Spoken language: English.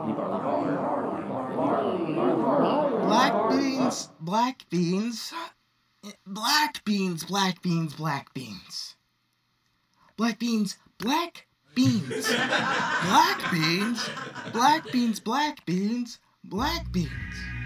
Black beans, black beans, black beans, black beans, black beans. Black beans, black beans. Black beans, black beans, black beans, black beans.